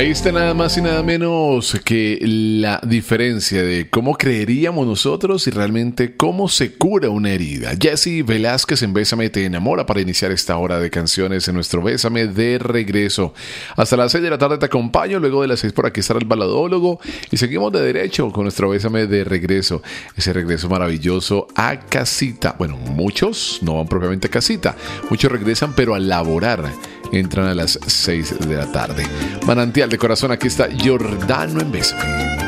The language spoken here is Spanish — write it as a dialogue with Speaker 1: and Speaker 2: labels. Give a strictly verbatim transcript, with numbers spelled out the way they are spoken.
Speaker 1: Ahí está nada más y nada menos que la diferencia de cómo creeríamos nosotros y realmente cómo se cura una herida. Jessy Velázquez en Bésame te enamora para iniciar esta hora de canciones en nuestro Bésame de regreso. Hasta las seis de la tarde te acompaño, luego de las seis por aquí estará el baladólogo y seguimos de derecho con nuestro Bésame de regreso. Ese regreso maravilloso a casita. Bueno, muchos no van propiamente a casita, muchos regresan pero a laborar. Entran a las seis de la tarde. Manantial de corazón, aquí está Giordano en Bésame.